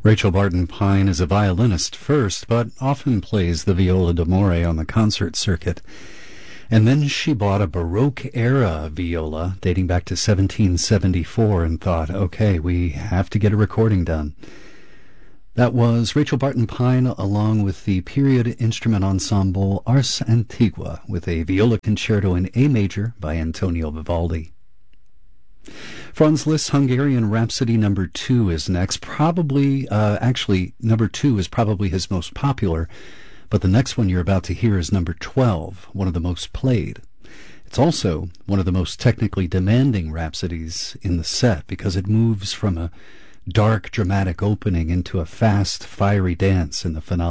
Rachel Barton Pine is a violinist first, but often plays the viola d'amore on the concert circuit. And then she bought a Baroque-era viola dating back to 1774 and thought, okay, we have to get a recording done. That was Rachel Barton Pine along with the period instrument ensemble Ars Antigua with a viola concerto in A major by Antonio Vivaldi. Franz Liszt's Hungarian Rhapsody No. 2 is next. Actually, No. 2 is probably his most popular, but the next one you're about to hear is No. 12, one of the most played. It's also one of the most technically demanding rhapsodies in the set because it moves from a dark, dramatic opening into a fast, fiery dance in the finale.